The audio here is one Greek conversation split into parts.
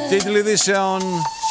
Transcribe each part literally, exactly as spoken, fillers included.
Τίτλοι ειδήσεων.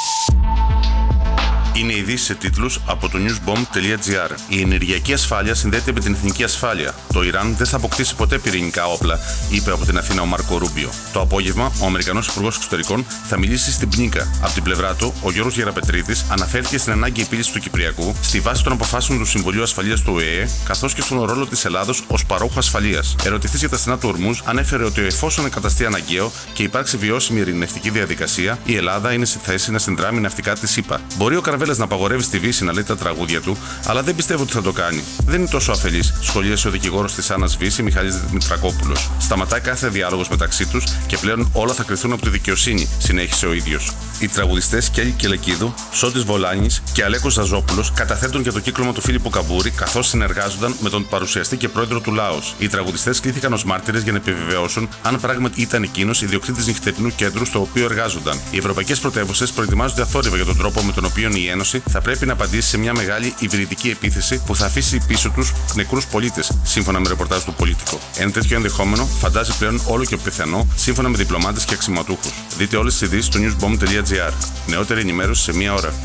Είναι ειδήσεις σε τίτλους από το newsbomb τελεία gr. Η ενεργειακή ασφάλεια συνδέεται με την εθνική ασφάλεια. Το Ιράν δεν θα αποκτήσει ποτέ πυρηνικά όπλα, είπε από την Αθήνα ο Μάρκο Ρούμπιο. Το απόγευμα, ο Αμερικανός Υπουργός Εξωτερικών θα μιλήσει στην Πνίκα. Από την πλευρά του, ο Γιώργος Γεραπετρίδης αναφέρθηκε στην ανάγκη επίλυσης του Κυπριακού στη βάση των αποφάσεων του Συμβουλίου Ασφαλείας του Ο Ε Ε, καθώς και στον ρόλο της Ελλάδος ως παρόχου ασφαλείας. Ερωτηθείς για τα στενά του Ορμούζ, ανέφερε ότι εφόσον εγκαταστεί αναγκαίο και υπάρξει βιώσιμη ειρηνευτική διαδικασία, η Ελλάδα είναι σε θέση να συνδράμει ναυτικά τη ΣΥΠΑ. Μπορεί ο Καρβέλας να απαγορεύει στη Βύση να λέει τα τραγούδια του, αλλά δεν πιστεύω ότι θα το κάνει. Δεν είναι τόσο αφελής, σχολίασε ο δικηγόρος της Άννας Βύση, Μιχάλης Δημητρακόπουλος. Σταματάει κάθε διάλογος μεταξύ τους και πλέον όλα θα κριθούν από τη δικαιοσύνη, συνέχισε ο ίδιος. Οι τραγουδιστές Κέλη Κελεκίδου, Σώτης Βολάνης και Αλέκος Ζαζόπουλος καταθέτουν για το κύκλωμα του Φίλιππου Καμπούρη, καθώς συνεργάζονταν με τον παρουσιαστή και πρόεδρο του Λάος. Οι τραγουδιστές κλήθηκαν ως μάρτυρες για να επιβεβαιώσουν αν πράγματι ήταν εκείνος ιδιοκτήτης νυχτερινού κέντρου στο οποίο εργάζονταν. Οι ευρωπαϊκές πρωτεύουσες προετοιμάζονται αθόρυβα για τον τρόπο με τον οποίο η Ένωση θα πρέπει να απαντήσει σε μια μεγάλη υβριδική επίθεση που θα αφήσει πίσω τους νεκρούς πολίτες, σύμφωνα με ρεπορτάζ του Πολίτικο. Ένα τέτοιο ενδεχόμενο φαντάζει πλέον όλο και πιθανό, σύμφωνα με διπλωμάτες και αξιωματούχους. Δείτε όλες τις ειδήσεις στο newsbomb τελεία gr. Νεότερη ενημέρωση σε μία ώρα.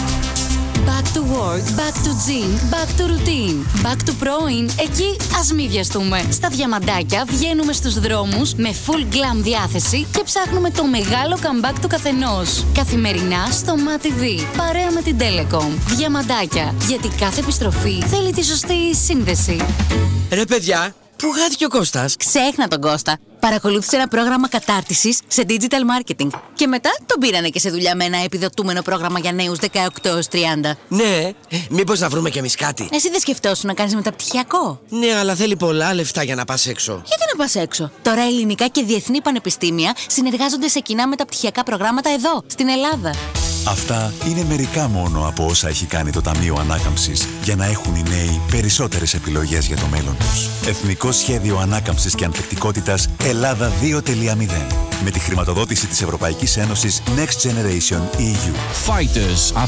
Back to work, back to gym, back to routine, back to πρώην. Εκεί ας μη βιαστούμε. Στα Διαμαντάκια βγαίνουμε στους δρόμους με full glam διάθεση και ψάχνουμε το μεγάλο comeback του καθενός. Καθημερινά στο Mat τι βι, παρέα με την Telecom. Διαμαντάκια, γιατί κάθε επιστροφή θέλει τη σωστή σύνδεση. Ρε παιδιά, πού χάθηκε ο Κώστας? Ξέχνα τον Κώστα. Παρακολούθησε ένα πρόγραμμα κατάρτισης σε digital marketing. Και μετά τον πήρανε και σε δουλειά με ένα επιδοτούμενο πρόγραμμα για νέους δεκαοκτώ έως τριάντα. Ναι, μήπως να βρούμε κι εμείς κάτι? Εσύ δεν σκεφτόσουν να κάνεις μεταπτυχιακό? Ναι, αλλά θέλει πολλά λεφτά για να πας έξω. Γιατί να πας έξω? Τώρα ελληνικά και διεθνή πανεπιστήμια συνεργάζονται σε κοινά μεταπτυχιακά προγράμματα εδώ, στην Ελλάδα. Αυτά είναι μερικά μόνο από όσα έχει κάνει το Ταμείο Ανάκαμψης για να έχουν οι νέοι περισσότερες επιλογές για το μέλλον τους. Εθνικό Σχέδιο Ανάκαμψης και Ανθεκτικότητας Ελλάδα δύο τελεία μηδέν. Με τη χρηματοδότηση της Ευρωπαϊκής Ένωσης Next Generation ι γιου. Fighters.